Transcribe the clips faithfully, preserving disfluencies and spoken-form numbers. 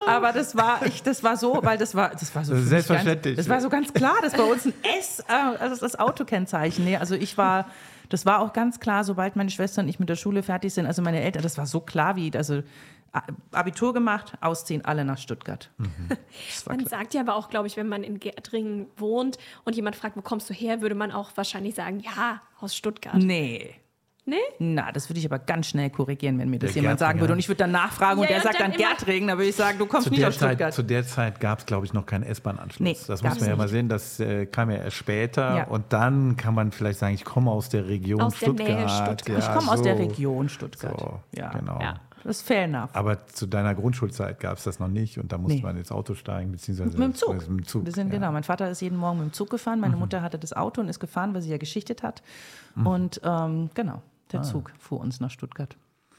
Aber das war, ich, das war so, weil das war, das war so Das ist selbstverständlich. Ganz, das war so ganz klar, dass bei uns ein S, äh, also das Autokennzeichen. Nee, also ich war, das war auch ganz klar, sobald meine Schwester und ich mit der Schule fertig sind, also meine Eltern, das war so klar wie, also Abitur gemacht, ausziehen, alle nach Stuttgart. Mhm. Man klar. sagt ja aber auch, glaube ich, wenn man in Gärtringen wohnt und jemand fragt, wo kommst du her, würde man auch wahrscheinlich sagen, ja, aus Stuttgart. Nee. Nee? Na, das würde ich aber ganz schnell korrigieren, wenn mir das Der jemand Gärtring, sagen würde. ja. Und ich würde dann nachfragen und Ja, der und sagt dann dann immer- Gärtringen, da würde ich sagen, du kommst Zu nicht der, aus Stuttgart. Zeit, zu der Zeit gab es, glaube ich, noch keinen S-Bahn-Anschluss. Nee, das muss gab's man ja mal nicht. sehen, das äh, kam ja erst später. Ja. Und dann kann man vielleicht sagen, ich komme aus der Region Aus der Stuttgart. Nähe Stuttgart. Ja, Ich komme so. aus der Region Stuttgart. So, ja. genau. Ja. Das ist fair enough. Aber zu deiner Grundschulzeit gab es das noch nicht und da musste Nee. man ins Auto steigen, beziehungsweise Mit dem Zug. Mit dem Zug Wir sind, ja. genau, mein Vater ist jeden Morgen mit dem Zug gefahren, meine Mutter hatte das Auto und ist gefahren, weil sie ja geschichtet hat. Und ähm, genau, der Zug fuhr uns nach Stuttgart.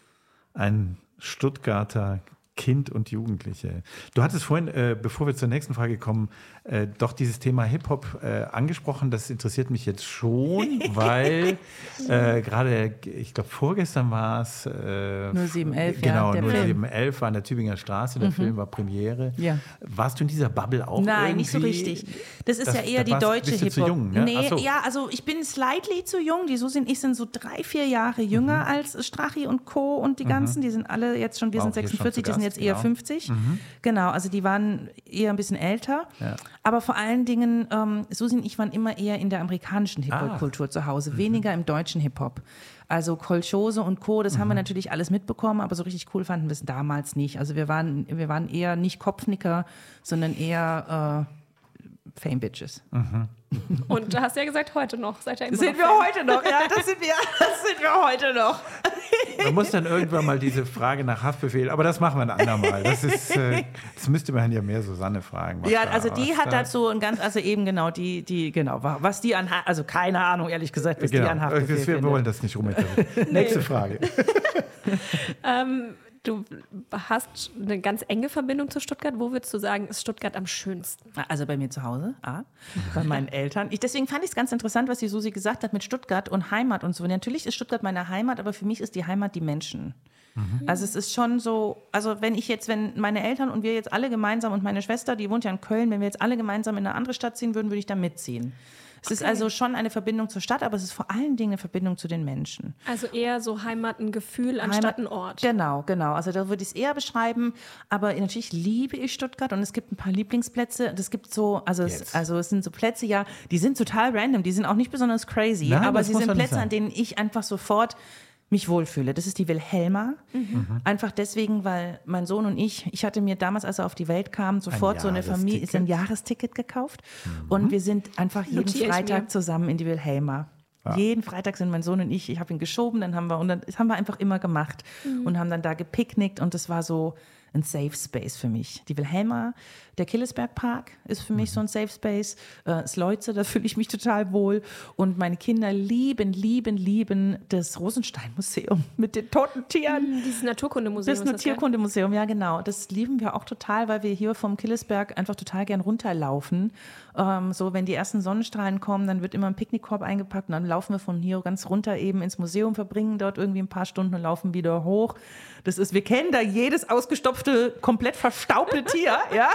Ein Stuttgarter Kind und Jugendliche. Du hattest vorhin, äh, bevor wir zur nächsten Frage kommen, äh, doch dieses Thema Hip-Hop äh, angesprochen. Das interessiert mich jetzt schon, weil äh, gerade, ich glaube, vorgestern war es äh, null sieben elf, genau, ja, der null Film. sieben elf war an der Tübinger Straße, der Film war Premiere. Ja. Warst du in dieser Bubble auch Nein, nicht so irgendwie? richtig. Das ist Das- ja eher da die warst- deutsche bist du zu Hip-Hop. jung, ne? Nee, Ach so. ja, also ich bin slightly zu jung. Die Susi und ich sind so drei, vier Jahre jünger als Strachi und Co. und die ganzen. Die sind alle jetzt schon, wir War sind auch hier schon sechsundvierzig, zu die sind Gast, jetzt eher genau. fünfzig. Genau, also die waren eher ein bisschen älter. Ja. Aber vor allen Dingen, ähm, Susi und ich waren immer eher in der amerikanischen Hip-Hop-Kultur zu Hause, weniger im deutschen Hip-Hop. Also Kolchose und Co., das haben wir natürlich alles mitbekommen, aber so richtig cool fanden wir es damals nicht. Also wir waren, wir waren eher nicht Kopfnicker, sondern eher äh, Fame-Bitches. Und du hast ja gesagt, heute noch. Seid ihr immer Sind noch wir Fan? heute noch, ja, das sind wir, das sind wir heute noch. Man muss dann irgendwann mal diese Frage nach Haftbefehl, aber das machen wir ein andermal. Das ist, äh, das müsste man ja mehr Susanne fragen. was Ja, da- also die was hat da- dazu ein ganz, also eben genau, die, die, genau, was die an, Ha- also keine Ahnung, ehrlich gesagt, was Genau, die an Haftbefehl wir, wir findet. wollen das nicht ruminterpretieren. Nächste Frage. Ähm, du hast eine ganz enge Verbindung zu Stuttgart. Wo würdest du sagen, ist Stuttgart am schönsten? Also bei mir zu Hause, A, bei meinen Eltern. Ich, deswegen fand ich es ganz interessant, was die Susi gesagt hat mit Stuttgart und Heimat und so. Natürlich ist Stuttgart meine Heimat, aber für mich ist die Heimat die Menschen. Also es ist schon so, also wenn ich jetzt, wenn meine Eltern und wir jetzt alle gemeinsam und meine Schwester, die wohnt ja in Köln, wenn wir jetzt alle gemeinsam in eine andere Stadt ziehen würden, würde ich da mitziehen. Es ist also schon eine Verbindung zur Stadt, aber es ist vor allen Dingen eine Verbindung zu den Menschen. Also eher so Heimat, ein Gefühl anstatt ein Ort. Genau, genau. Also da würde ich es eher beschreiben. Aber natürlich liebe ich Stuttgart und es gibt ein paar Lieblingsplätze. Das gibt so, also es, Jetzt. also es sind so Plätze, ja, die sind total random, die sind auch nicht besonders crazy, Nein, aber das sie muss sind doch nicht Plätze, sein. an denen ich einfach sofort mich wohlfühle. Das ist die Wilhelma. Einfach deswegen, weil mein Sohn und ich, ich hatte mir damals, als er auf die Welt kam, sofort so eine Familie, ist ein Jahresticket gekauft und wir sind einfach jeden Notiere ich Freitag mir. zusammen in die Wilhelma. Jeden Freitag sind mein Sohn und ich, ich habe ihn geschoben, dann haben wir, und dann, das haben wir einfach immer gemacht und haben dann da gepicknickt und das war so ein Safe Space für mich. Die Wilhelma, der Killesberg Park ist für mich so ein Safe Space. Äh, Sleutze, da fühle ich mich total wohl. Und meine Kinder lieben, lieben, lieben das Rosenstein-Museum mit den toten Tieren. Dieses Naturkundemuseum. Das ist ein ist gell? Tierkundemuseum, ja genau. Das lieben wir auch total, weil wir hier vom Killesberg einfach total gern runterlaufen. Ähm, so, wenn die ersten Sonnenstrahlen kommen, dann wird immer ein Picknickkorb eingepackt und dann laufen wir von hier ganz runter eben ins Museum, verbringen dort irgendwie ein paar Stunden und laufen wieder hoch. Das ist, wir kennen da jedes ausgestopfte, komplett verstaubte Tier, ja.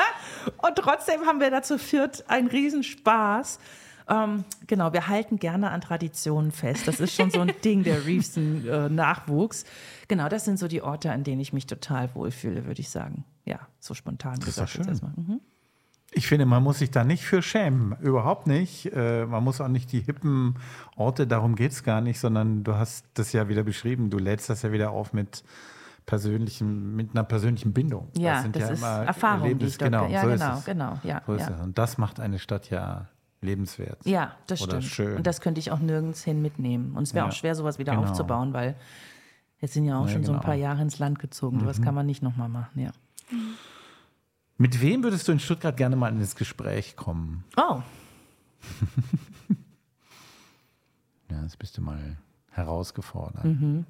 Und trotzdem haben wir da zu viert einen Riesenspaß. Ähm, genau, wir halten gerne an Traditionen fest. Das ist schon so ein Ding der Reefsen äh, Nachwuchs. Genau, das sind so die Orte, an denen ich mich total wohlfühle, würde ich sagen. Ja, so spontan ist gesagt doch schön. jetzt erstmal. Mhm. Ich finde, man muss sich da nicht für schämen. Überhaupt nicht. Äh, man muss auch nicht die hippen Orte, darum geht es gar nicht, sondern du hast das ja wieder beschrieben. Du lädst das ja wieder auf mit persönlichen, mit einer persönlichen Bindung. Ja, sind das ja ist immer Erfahrung, die Erlebnis- ich dort, genau, ja, so ist genau, es. genau, ja, So ist ja. es. Und das macht eine Stadt ja lebenswert. Ja, das Oder stimmt. schön. Und das könnte ich auch nirgends hin mitnehmen. Und es wäre Ja, auch schwer, sowas wieder genau. aufzubauen, weil jetzt sind ja auch Ja, schon so ein genau. paar Jahre ins Land gezogen. Sowas kann man nicht nochmal machen, ja. Mit wem würdest du in Stuttgart gerne mal ins Gespräch kommen? Oh, Ja, jetzt bist du mal herausgefordert. Mhm.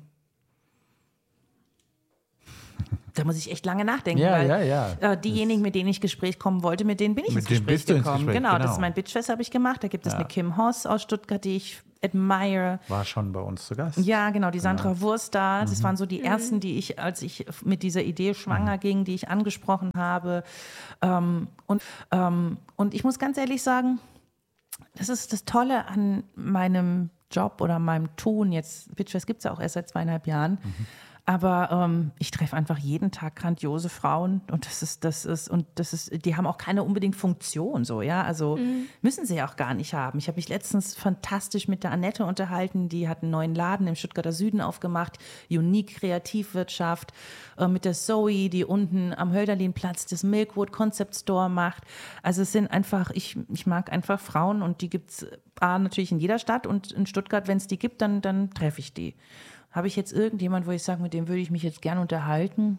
da muss ich echt lange nachdenken, Ja, weil ja, ja. Äh, diejenigen, mit denen ich Gespräch kommen wollte, mit denen bin ich Mit ins denen Gespräch bist du ins gekommen. Gespräch, genau, das genau. ist mein Bitchfest, habe ich gemacht. Da gibt es Ja. eine Kim Hoss aus Stuttgart, die ich admire. War schon bei uns zu Gast. Ja, genau, die Sandra Genau. Wurst da. Das Mhm. waren so die ersten, die ich, als ich mit dieser Idee schwanger mhm. ging, die ich angesprochen habe. Ähm, und, ähm, und ich muss ganz ehrlich sagen, das ist das Tolle an meinem Job oder meinem Tun. Jetzt, Bitchfest gibt es ja auch erst seit zweieinhalb Jahren. Mhm. Aber ähm, ich treffe einfach jeden Tag grandiose Frauen und das ist, das ist, und das ist, die haben auch keine unbedingt Funktion, so, ja. Also mhm. müssen sie ja auch gar nicht haben. Ich habe mich letztens fantastisch mit der Annette unterhalten, die hat einen neuen Laden im Stuttgarter Süden aufgemacht, Unique Kreativwirtschaft, äh, mit der Zoe, die unten am Hölderlinplatz das Milkwood Concept Store macht. Also es sind einfach, ich, ich mag einfach Frauen und die gibt es natürlich in jeder Stadt und in Stuttgart, wenn es die gibt, dann, dann treffe ich die. Habe ich jetzt irgendjemand, wo ich sage, mit dem würde ich mich jetzt gerne unterhalten?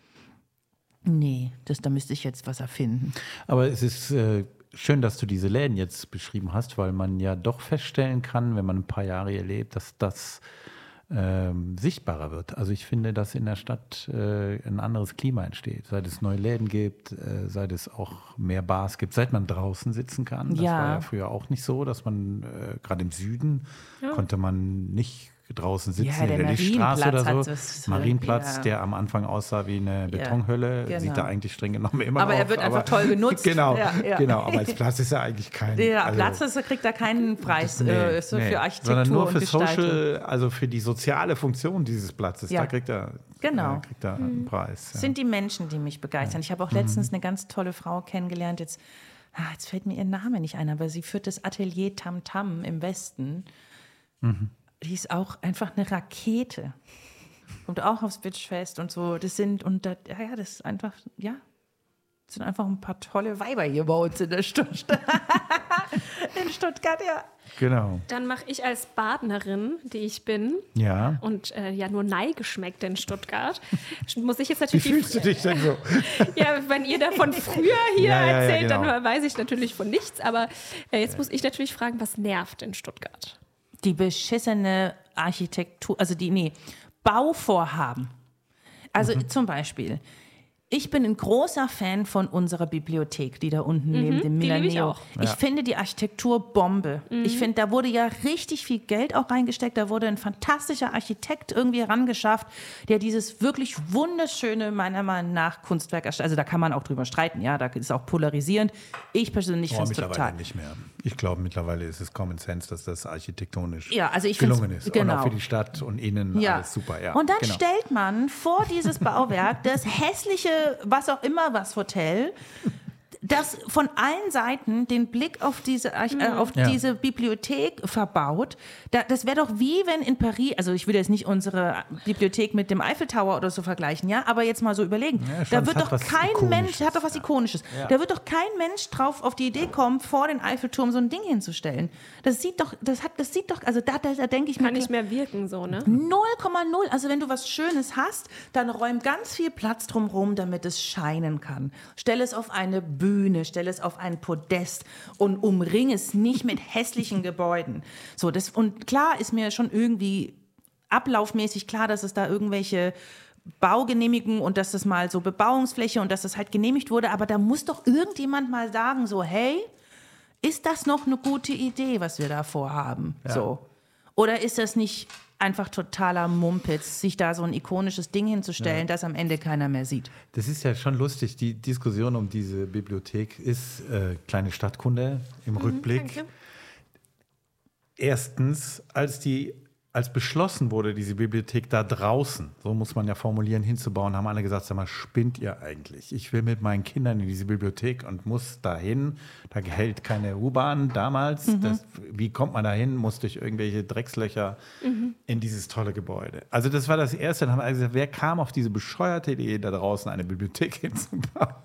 Nee, das, da müsste ich jetzt was erfinden. Aber es ist äh, schön, dass du diese Läden jetzt beschrieben hast, weil man ja doch feststellen kann, wenn man ein paar Jahre hier lebt, dass das ähm, sichtbarer wird. Also ich finde, dass in der Stadt äh, ein anderes Klima entsteht. Seit es neue Läden gibt, äh, seit es auch mehr Bars gibt, seit man draußen sitzen kann. Das ja. war ja früher auch nicht so, dass man äh, gerade im Süden ja. konnte man nicht draußen sitzen ja, in der Lichtstraße oder so. Das, Marienplatz, ja. der am Anfang aussah wie eine Betonhölle, ja, genau. sieht da eigentlich streng genommen immer aber noch. Aber er wird aber, einfach toll genutzt. Genau, ja, ja. genau, aber als Platz ist er eigentlich kein... Ja, also, Platz ist, kriegt da keinen Preis nee, äh, so nee, für Architektur sondern nur für und Gestaltung. Social, also für die soziale Funktion dieses Platzes, ja. da kriegt er, genau. äh, kriegt er einen mhm. Preis. Ja. Sind die Menschen, die mich begeistern. Ich habe auch letztens mhm. eine ganz tolle Frau kennengelernt, jetzt, ah, jetzt fällt mir ihr Name nicht ein, aber sie führt das Atelier Tam Tam im Westen. Mhm. Die ist auch einfach eine Rakete. Kommt auch aufs Bitchfest und so. Das sind, und das, ja, ja, das ist einfach, ja, das sind einfach ein paar tolle Weiber hier bei uns in der Stuttgart. In Stuttgart, ja. Genau. Dann mache ich als Badnerin, die ich bin, ja. und äh, ja nur Nei geschmeckt in Stuttgart, muss ich jetzt natürlich... Wie fühlst du dich denn so? Ja, wenn ihr davon früher hier ja, ja, erzählt, ja, genau. dann weiß ich natürlich von nichts, aber äh, jetzt muss ich natürlich fragen, was nervt in Stuttgart? Die beschissene Architektur, also die, nee, Bauvorhaben. Also mhm. zum Beispiel, ich bin ein großer Fan von unserer Bibliothek, die da unten mhm, neben dem Milaneo. Ich, auch. ich ja. finde die Architektur Bombe. Mhm. Ich finde, da wurde ja richtig viel Geld auch reingesteckt. Da wurde ein fantastischer Architekt irgendwie herangeschafft, der dieses wirklich wunderschöne, meiner Meinung nach, Kunstwerk erstellt. Also da kann man auch drüber streiten, ja, da ist es auch polarisierend. Ich persönlich oh, finde es mittlerweile total. nicht mehr. Ich glaube, mittlerweile ist es Common Sense, dass das architektonisch ja, also ich gelungen ist. Genau. Und auch für die Stadt und innen ja. alles super. Ja, und dann genau. stellt man vor dieses Bauwerk das hässliche, was auch immer was Hotel, das von allen Seiten den Blick auf diese, äh, auf ja. diese Bibliothek verbaut. Da, das wäre doch wie wenn in Paris, also ich will jetzt nicht unsere Bibliothek mit dem Eiffel Tower oder so vergleichen, ja, aber jetzt mal so überlegen. Ja, schon, da wird doch kein Mensch, hat doch was ja. Ikonisches, ja. da wird doch kein Mensch drauf auf die Idee kommen, vor den Eiffelturm so ein Ding hinzustellen. Das sieht doch, das hat, das sieht doch, also da, da, da denke ich mir. Kann nicht mehr wirken so, ne? null Komma null. Also wenn du was Schönes hast, dann räum ganz viel Platz drumherum, damit es scheinen kann. Stell es auf eine Bühne, stell es auf ein Podest und umring es nicht mit hässlichen Gebäuden. So, das, und klar ist mir schon irgendwie ablaufmäßig klar, dass es da irgendwelche Baugenehmigungen und dass das mal so Bebauungsfläche und dass das halt genehmigt wurde, aber da muss doch irgendjemand mal sagen, so, hey, ist das noch eine gute Idee, was wir da vorhaben? Ja. So. Oder ist das nicht einfach totaler Mumpitz, sich da so ein ikonisches Ding hinzustellen, ja. das am Ende keiner mehr sieht? Das ist ja schon lustig. Die Diskussion um diese Bibliothek ist äh, kleine Stadtkunde im mhm, Rückblick. Danke. Erstens, als die als beschlossen wurde, diese Bibliothek da draußen, so muss man ja formulieren, hinzubauen, haben alle gesagt, sag mal, spinnt ihr eigentlich? Ich will mit meinen Kindern in diese Bibliothek und muss dahin. Da hält keine U-Bahn damals. Mhm. Das, wie kommt man dahin? Muss durch irgendwelche Dreckslöcher mhm. in dieses tolle Gebäude. Also das war das Erste. Dann haben alle gesagt, wer kam auf diese bescheuerte Idee, da draußen eine Bibliothek hinzubauen?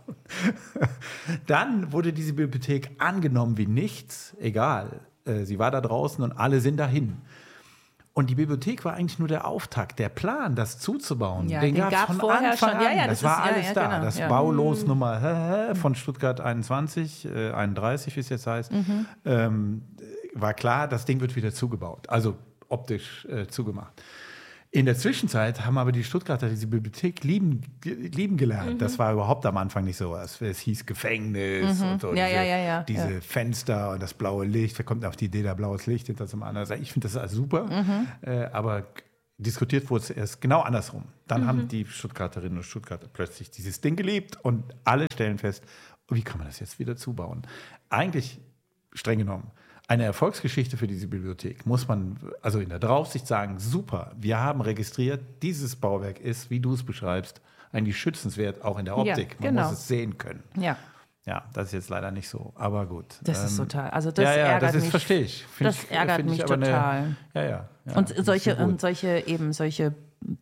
Dann wurde diese Bibliothek angenommen wie nichts. Egal. Sie war da draußen und alle sind dahin. Und die Bibliothek war eigentlich nur der Auftakt, der Plan, das zuzubauen. Ja, den, den gab es von vorher Anfang schon. an. Ja, ja, das, das war ist, alles ja, ja, da. genau, das ja. Baulos Nummer von Stuttgart einundzwanzig, äh, einunddreißig, wie es jetzt heißt, mhm. ähm, war klar, das Ding wird wieder zugebaut. Also optisch äh, zugemacht. In der Zwischenzeit haben aber die Stuttgarter diese Bibliothek lieben, lieben gelernt. Mhm. Das war überhaupt am Anfang nicht so. Es, es hieß Gefängnis mhm. und so. Ja, diese ja, ja, ja. diese ja. Fenster und das blaue Licht. Wer kommt auf die Idee, da blaues Licht hinter zum anderen? Ich finde das alles super. Mhm. Äh, aber diskutiert wurde es erst genau andersrum. Dann mhm. haben die Stuttgarterinnen und Stuttgarter plötzlich dieses Ding geliebt und alle stellen fest, wie kann man das jetzt wieder zubauen? Eigentlich, streng genommen, eine Erfolgsgeschichte für diese Bibliothek, muss man also in der Draufsicht sagen, super, wir haben registriert, dieses Bauwerk ist, wie du es beschreibst, eigentlich schützenswert, auch in der Optik. Ja, genau. Man muss es sehen können. Ja. Ja, das ist jetzt leider nicht so, aber gut. Das ähm, ist total, also das ja, ja, ärgert das ist, mich. verstehe ich. Find das ich, ärgert mich ich total. Eine, ja, ja, ja. Und solche, und solche, eben solche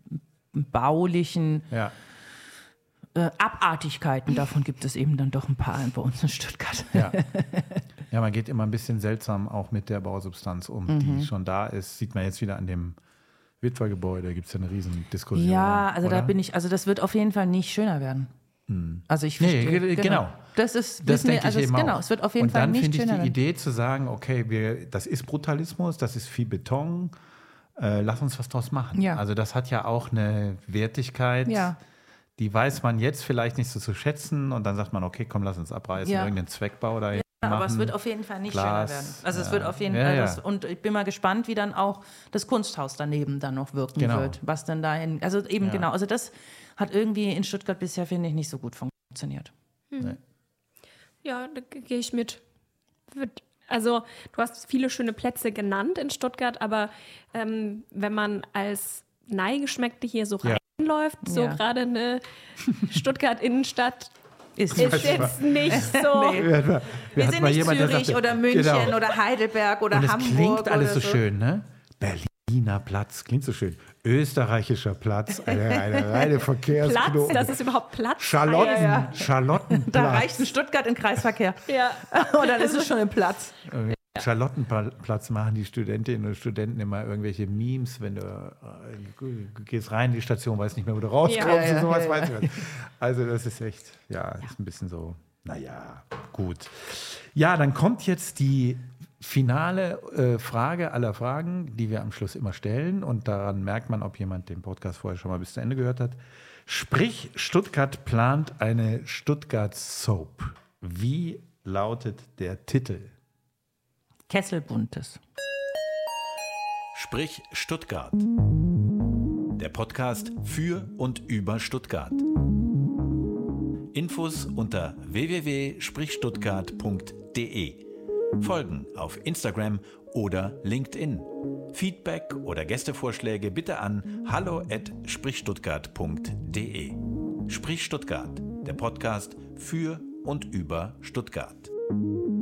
baulichen ja. äh, Abartigkeiten, davon gibt es eben dann doch ein paar bei uns in Stuttgart. Ja. Ja, man geht immer ein bisschen seltsam auch mit der Bausubstanz um, mhm. die schon da ist. Sieht man jetzt wieder an dem Witwer-Gebäude, gibt es ja eine riesen Diskussion. Ja, also oder? da bin ich, also das wird auf jeden Fall nicht schöner werden. Hm. Also ich nee, verstehe, genau. genau. Das ist, das denke also ich es, eben genau, auch. es wird auf jeden Und Fall dann nicht finde ich schöner die werden. Idee zu sagen, okay, wir, das ist Brutalismus, das ist viel Beton, äh, lass uns was draus machen. Ja. Also das hat ja auch eine Wertigkeit, ja. die weiß man jetzt vielleicht nicht so zu schätzen und dann sagt man, okay, komm, lass uns abreißen, ja. irgendeinen Zweckbau da. Ja, aber es wird auf jeden Fall nicht Glas, schöner werden. Also ja. es wird auf jeden ja, Fall, ja. das, und ich bin mal gespannt, wie dann auch das Kunsthaus daneben dann noch wirken genau. wird. Was denn dahin, also eben ja. genau, also das hat irgendwie in Stuttgart bisher, finde ich, nicht so gut funktioniert. Hm. Nee. Ja, da gehe ich mit. Also du hast viele schöne Plätze genannt in Stuttgart, aber ähm, wenn man als Neigeschmeckte hier so ja. reinläuft, so Ja. gerade eine Stuttgart-Innenstadt, Ist, ist jetzt nicht so. Nee. Wir, wir, Wir hatten sind mal nicht jemand, der Zürich sagte, oder München genau. oder Heidelberg oder und es Hamburg. klingt alles oder so schön, ne? Berliner Platz, klingt so schön. Österreichischer Platz, eine, eine reine Verkehrsknoten. Platz, das ist überhaupt Platz. Charlotten, Ah, ja, ja. Charlottenplatz. Da reicht ein Stuttgart in Kreisverkehr. Ja. Und dann ist es schon ein Platz. Charlottenplatz machen die Studentinnen und Studenten immer irgendwelche Memes, wenn du, äh, du gehst rein in die Station, weißt nicht mehr, wo du rauskommst Ja, ja, und sowas. ja, ja. Weiß ich was. Also das ist echt, ja, ist ein bisschen so, naja, gut. Ja, dann kommt jetzt die finale äh, Frage aller Fragen, die wir am Schluss immer stellen und daran merkt man, ob jemand den Podcast vorher schon mal bis zu Ende gehört hat. Sprich, Stuttgart plant eine Stuttgart-Soap. Wie lautet der Titel? Kesselbuntes. Sprich Stuttgart. Der Podcast für und über Stuttgart. Infos unter w w w punkt sprich stuttgart punkt d e. Folgen auf Instagram oder LinkedIn. Feedback oder Gästevorschläge bitte an hallo at sprich stuttgart punkt d e. Sprich Stuttgart, der Podcast für und über Stuttgart.